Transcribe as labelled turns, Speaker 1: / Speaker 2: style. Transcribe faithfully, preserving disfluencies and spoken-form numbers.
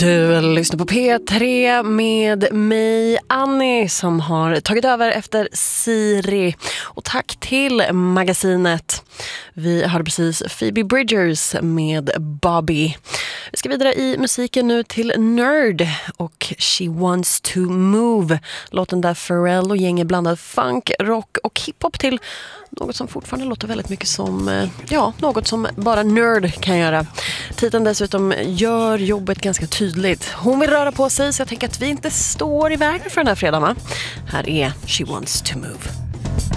Speaker 1: Du lyssnar på P tre med mig, Annie, som har tagit över efter Siri. Och tack till magasinet. Vi hörde precis Phoebe Bridgers med Bobby. Vi ska vidare i musiken nu till Nerd och She Wants to Move. Låten där Pharrell och gänget blandad funk, rock och hiphop till något som fortfarande låter väldigt mycket som, ja, något som bara Nerd kan göra. Titeln dessutom gör jobbet ganska tydligt. Hon vill röra på sig, så jag tänker att vi inte står i vägen för den här fredagen. Här är She Wants to Move.